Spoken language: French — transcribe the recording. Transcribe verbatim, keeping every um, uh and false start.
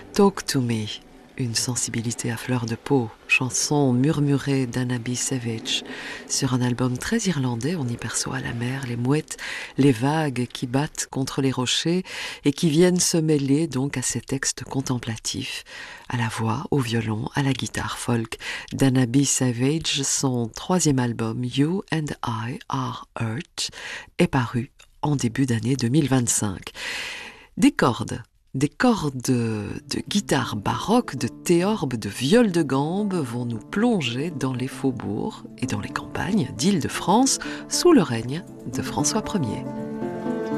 Talk to Me, une sensibilité à fleur de peau, chanson murmurée d'Annaby Savage. Sur un album très irlandais, on y perçoit la mer, les mouettes, les vagues qui battent contre les rochers et qui viennent se mêler donc à ces textes contemplatifs, à la voix, au violon, à la guitare folk d'Annaby Savage. Son troisième album, You and I Are Hurt, est paru en début d'année deux mille vingt-cinq. Des cordes. Des cordes de guitare baroque, de théorbe, de viol de gambe vont nous plonger dans les faubourgs et dans les campagnes d'Île-de-France sous le règne de François Ier.